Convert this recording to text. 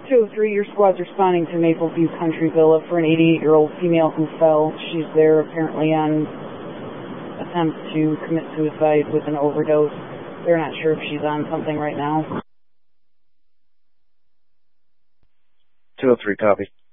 203, your squad's responding to Mapleview Country Villa for an 88-year-old female who fell. She's there apparently on attempt to commit suicide with an overdose. They're not sure if she's on something right now. 203, copy.